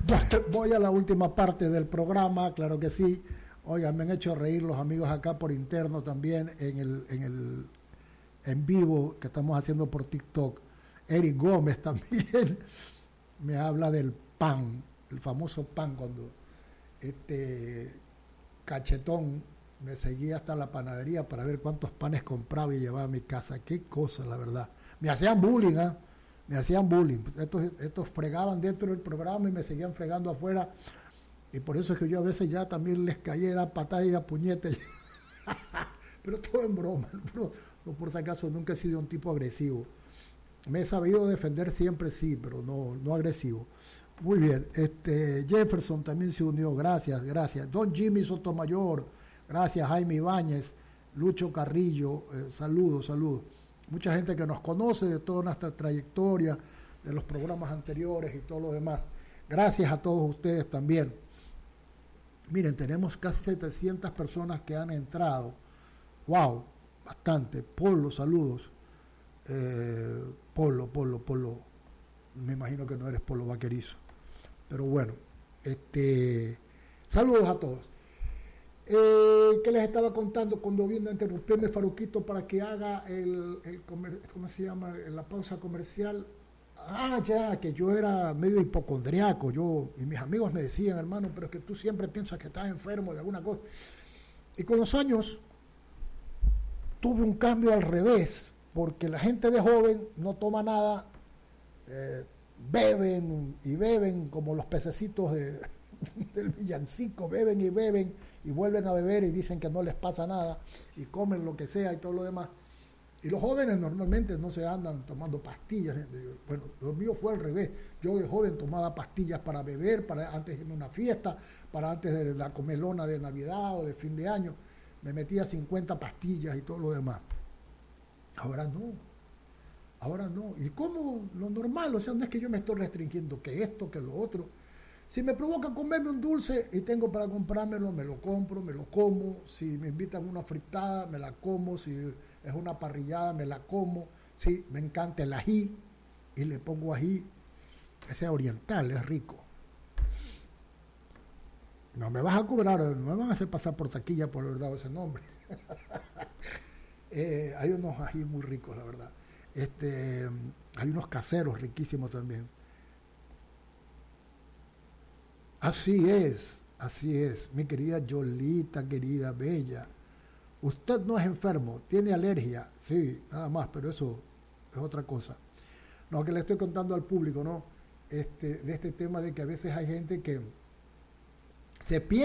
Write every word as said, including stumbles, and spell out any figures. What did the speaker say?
Voy a la última parte del programa, claro que sí. Oigan, me han hecho reír los amigos acá por interno también en el, en el en vivo que estamos haciendo por TikTok. Eric Gómez también me habla del pan, el famoso pan, cuando este Cachetón me seguía hasta la panadería para ver cuántos panes compraba y llevaba a mi casa. Qué cosa, la verdad. Me hacían bullying, ¿eh? Me hacían bullying. Estos, estos fregaban dentro del programa y me seguían fregando afuera. Y por eso es que yo a veces ya también les caía patada y a puñete. Pero todo en broma. No, no, por si acaso nunca he sido un tipo agresivo. Me he sabido defender siempre, sí, pero no, no agresivo. Muy bien. Este, Jefferson también se unió. Gracias, gracias. Don Jimmy Sotomayor. Gracias, Jaime Ibáñez. Lucho Carrillo. Eh, saludos, saludos. Mucha gente que nos conoce de toda nuestra trayectoria, de los programas anteriores y todo lo demás. Gracias a todos ustedes también. Miren, tenemos casi setecientas personas que han entrado. ¡Wow! Bastante. Polo, saludos. Eh, Polo, Polo, Polo. Me imagino que no eres Polo Vaquerizo. Pero bueno, este, saludos a todos. Eh, ¿Qué les estaba contando cuando vino a interrumpirme Faruquito para que haga el, el comer, ¿cómo se llama? La pausa comercial? Ah, ya, que yo era medio hipocondriaco, yo, y mis amigos me decían, hermano, pero es que tú siempre piensas que estás enfermo de alguna cosa. Y con los años tuve un cambio al revés, porque la gente de joven no toma nada, eh, beben y beben como los pececitos de, del villancico, beben y beben y vuelven a beber y dicen que no les pasa nada y comen lo que sea y todo lo demás. Y los jóvenes normalmente no se andan tomando pastillas. Bueno, lo mío fue al revés. Yo de joven tomaba pastillas para beber, para antes de una fiesta, para antes de la comelona de Navidad o de fin de año. Me metía cincuenta pastillas y todo lo demás. Ahora no. Ahora no. ¿Y cómo? Lo normal. O sea, no es que yo me estoy restringiendo que esto, que lo otro. Si me provoca comerme un dulce y tengo para comprármelo, me lo compro, me lo como. Si me invitan una fritada, me la como. Si es una parrillada, me la como. Si me encanta el ají y le pongo ají. Ese oriental es rico. No me vas a cobrar, no me van a hacer pasar por taquilla por haber dado ese nombre. eh, hay unos ají muy ricos, la verdad. Este, hay unos caseros riquísimos también. Así es, así es, mi querida Yolita, querida Bella. Usted no es enfermo, tiene alergia, sí, nada más, pero eso es otra cosa. No, que le estoy contando al público, ¿no? Este, de este tema de que a veces hay gente que se pierde